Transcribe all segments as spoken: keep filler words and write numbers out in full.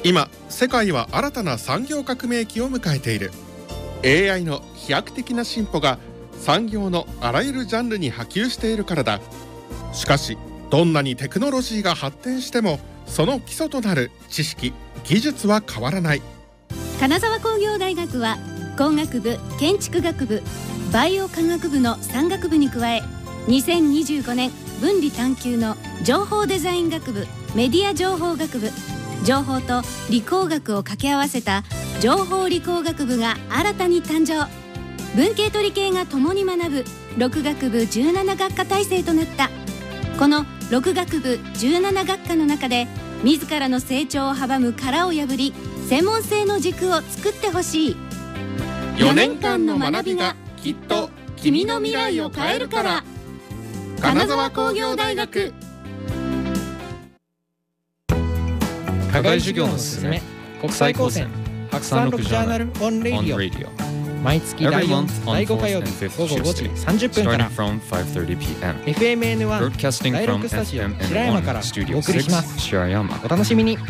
今世界は新たな産業革命期を迎えている。 エーアイ の飛躍的な進歩が産業のあらゆるジャンルに波及しているからだ。しかしどんなにテクノロジーが発展してもその基礎となる知識・技術は変わらない。 金沢工業大学は工学部、建築学部、バイオ科学部のさん学部に加え、にせんにじゅうごねん分離探究の情報デザイン学部、メディア情報学部、情報と理工学を掛け合わせた情報理工学部が新たに誕生。文系と理系が共に学ぶろく学部じゅうなな学科体制となった。このろく学部じゅうなな学科の中で自らの成長を阻む殻を破り、専門性の軸を作ってほしい。 よねんかんの学びがきっと君の未来を変えるから。金沢工業大学。 課外授業のすすめ、国際高専白山六ジャーナルオンレディオ、毎月だいよん、だいご火曜日午後ごじさんじゅっぷんから エフエムエヌワン だいろくスタジオ白山からお送りします。お楽しみに。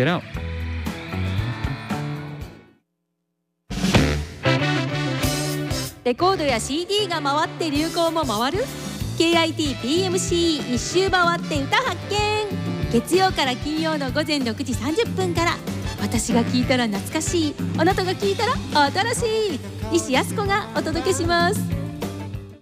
レコードや シーディー が回って流行も回る ケーアイティーピーエムシー 一周回って歌発見。月曜から金曜の午前ろくじさんじゅっぷんから、私が聞いたら懐かしい、あなたが聞いたら新しい、西靖子がお届けします。